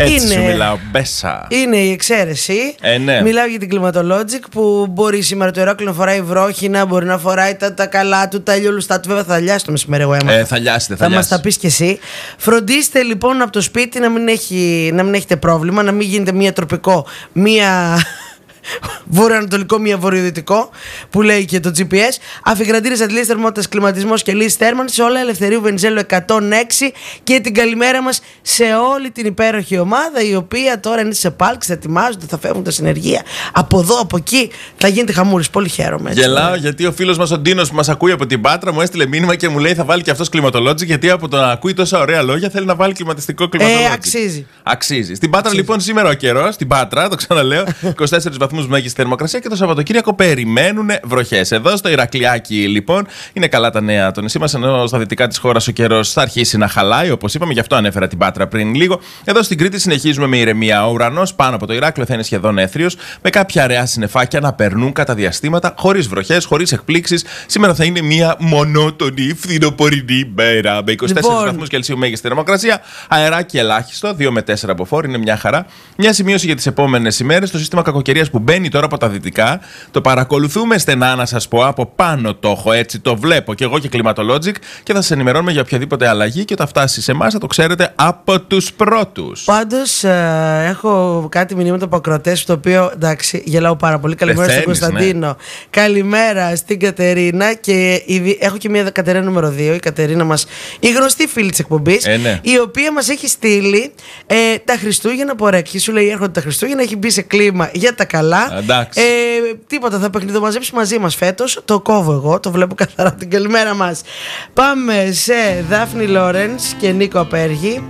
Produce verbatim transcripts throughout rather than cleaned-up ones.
Έτσι είναι, σου μιλάω, μπέσα. Είναι η εξαίρεση. Ε, ναι. Μιλάω για την Climatologic που μπορεί σήμερα το Ηράκλειο να φοράει βρόχινα, μπορεί να φοράει τα, τα καλά του, τα ηλιόλουστα του. Βέβαια θα λιάσει το μεσημέρι, εγώ έμαθα. Ε, θα λιάσετε, θα, θα μας τα πεις κι εσύ. Φροντίστε λοιπόν από το σπίτι να μην, έχει, να μην έχετε πρόβλημα, να μην γίνεται μία τροπικό, μία βορειοανατολικό, μία βορειοδυτικό, που λέει και το τζι πι ες. Αφιγραντήρες, αντλήσεις θερμότητας, κλιματισμός και λύσεις θέρμανσης, όλα Ελευθερίου Βενιζέλου εκατόν έξι. Και την καλημέρα μας σε όλη την υπέροχη ομάδα, η οποία τώρα είναι σε πάλξ, θα ετοιμάζονται, θα φεύγουν τα συνεργεία. Από εδώ, από εκεί, θα γίνεται χαμούρης. Πολύ χαίρομαι. Έτσι, Γελάω ωραία. γιατί ο φίλος μας ο Ντίνος που μας ακούει από την Πάτρα μου έστειλε μήνυμα και μου λέει θα βάλει και αυτός Climatologic, γιατί από το να ακούει τόσα ωραία λόγια θέλει να βάλει κλιματιστικό Climatologic. Ε, αξίζει. Αξίζει. Στην Πάτρα Αξίζει. λοιπόν σήμερα ο καιρός, στην Πάτρα, το ξαναλέω, είκοσι τέσσερις βαθμούς μέγιστη θερμοκρασία και το Σαββατοκύριακο περιμένουν βροχές. Εδώ στο Ηρακλειάκι λοιπόν είναι καλά τα νέα. Το νησί μας, ενώ στα δυτικά της χώρας ο καιρός θα αρχίσει να χαλάει, όπως είπαμε, γι' αυτό ανέφερα την Πάτρα πριν λίγο. Εδώ στην Κρήτη συνεχίζουμε με ηρεμία. Ο ουρανός πάνω από το Ηράκλειο θα είναι σχεδόν έθριος, με κάποια αραιά συννεφάκια να περνούν κατά διαστήματα, χωρίς βροχές, χωρίς εκπλήξεις. Σήμερα θα είναι μια μονότονη φθινοπορεινή μέρα με είκοσι τέσσερις βαθμούς Κελσίου μέγιστη θερμοκρασία, αεράκι ελάχιστο, δύο με τέσσερα από φόρ, είναι μια χαρά. Μια σημείωση για τις επόμενες ημέρες: το σύστημα κακοκαιρίας που μπαίνει τώρα από τα δυτικά, το παρακολουθούμε στενά, να σας πω, από πάνω το έχω, έτσι το βλέπω και εγώ και Climatologic, και θα σας ενημερώνουμε για οποιαδήποτε αλλαγή και όταν φτάσει σε εμάς θα το ξέρετε από τους πρώτους. Πάντως ε, έχω κάτι μηνύματα από ακροατές, το οποίο εντάξει, γελάω πάρα πολύ. Καλημέρα στον Κωνσταντίνο. Ναι. Καλημέρα στην Κατερίνα. Και η, έχω και μια Κατερίνα νούμερο δύο, η Κατερίνα μας, η γνωστή φίλη της εκπομπής, ε, ναι. η οποία μας έχει στείλει ε, τα Χριστούγεννα από ρέκχη. Σου λέει έρχονται τα Χριστούγεννα, έχει μπει σε κλίμα για τα καλά. Εντάξει. Ε, τίποτα, θα παιχνιδομαζέψει μαζί μας φέτος. Το κόβω εγώ, το βλέπω καθαρά την καλημέρα μας. Πάμε σε Δάφνη Λόρενς και Νίκο Απέργη.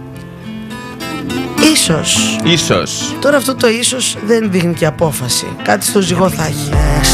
Ίσως. Ίσως. Τώρα αυτό το ίσως δεν δείχνει και απόφαση. Κάτι στο ζυγό θα έχει.